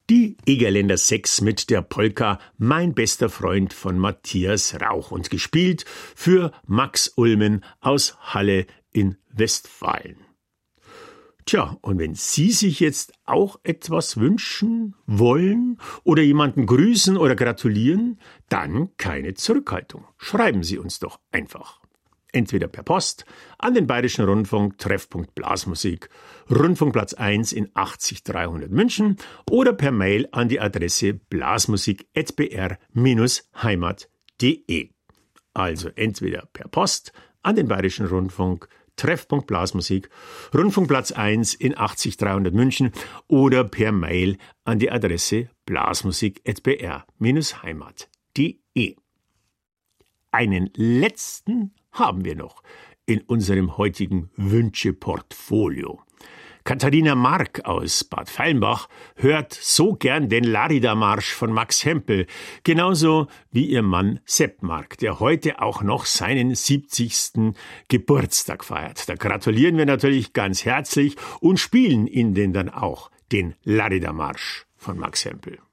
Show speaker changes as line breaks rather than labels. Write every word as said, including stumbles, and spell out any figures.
Die Egerländer Sechs mit der Polka Mein bester Freund von Matthias Rauch und gespielt für Max Ulmen aus Halle in Westfalen. Tja, und wenn Sie sich jetzt auch etwas wünschen wollen oder jemanden grüßen oder gratulieren, dann keine Zurückhaltung. Schreiben Sie uns doch einfach. Entweder per Post an den Bayerischen Rundfunk, Treffpunkt Blasmusik, Rundfunkplatz eins in achtzig dreihundert München oder per Mail an die Adresse blasmusik at b r heimat punkt d e. Also entweder per Post an den Bayerischen Rundfunk, Treffpunkt Blasmusik, Rundfunkplatz eins in achtzig dreihundert München oder per Mail an die Adresse blasmusik at b r heimat punkt d e. Einen letzten haben wir noch in unserem heutigen Wünsche-Portfolio. Katharina Mark aus Bad Feilenbach hört so gern den Larida-Marsch von Max Hempel, genauso wie ihr Mann Sepp Mark, der heute auch noch seinen siebzigsten Geburtstag feiert. Da gratulieren wir natürlich ganz herzlich und spielen Ihnen dann auch den Larida-Marsch von Max Hempel.